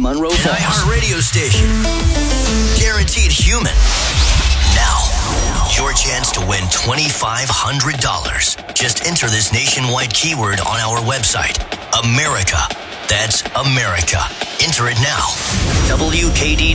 Munro Falls. An iHeart radio station. Guaranteed human. Now, your chance to win $2,500. Just enter this nationwide keyword on our website. America. That's America. Enter it now. WKDW.